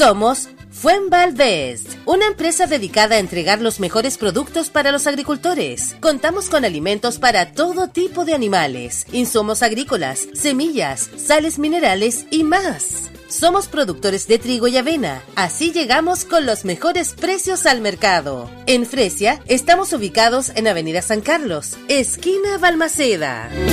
Somos Fuenvaldez, una empresa dedicada a entregar los mejores productos para los agricultores. Contamos con alimentos para todo tipo de animales, insumos agrícolas, semillas, sales minerales y más. Somos productores de trigo y avena, así llegamos con los mejores precios al mercado. En Fresia estamos ubicados en Avenida San Carlos, esquina Balmaceda.